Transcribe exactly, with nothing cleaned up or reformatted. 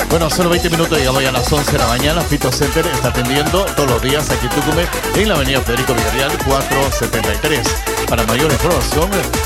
Bueno, solo veinte minutos, llegamos ya a las once de la mañana. Fito Center está atendiendo todos los días aquí en Tucumán, en la avenida Federico Villarreal cuatrocientos setenta y tres. Para mayor información,